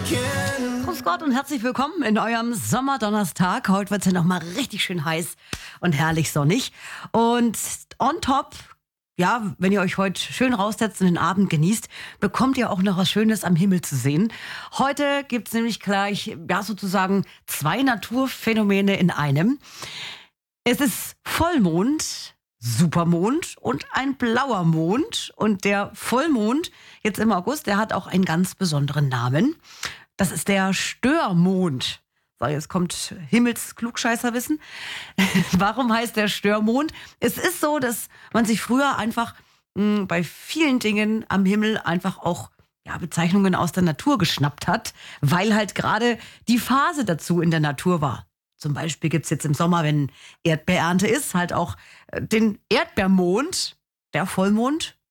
Grüß Gott und herzlich willkommen in eurem Sommerdonnerstag. Heute wird es ja nochmal richtig schön heiß und herrlich sonnig. Und on top, ja, wenn ihr euch heute schön raussetzt und den Abend genießt, bekommt ihr auch noch was Schönes am Himmel zu sehen. Heute gibt es nämlich gleich, ja, sozusagen 2 Naturphänomene in einem. Es ist Vollmond, Supermond und ein blauer Mond. Und der Vollmond, jetzt im August, der hat auch einen ganz besonderen Namen. Das ist der Störmond. So, jetzt kommt Himmelsklugscheißerwissen. Warum heißt der Störmond? Es ist so, dass man sich früher einfach bei vielen Dingen am Himmel einfach auch Bezeichnungen aus der Natur geschnappt hat, weil halt gerade die Phase dazu in der Natur war. Zum Beispiel gibt es jetzt im Sommer, wenn Erdbeerernte ist, halt auch den Erdbeermond, der Vollmond.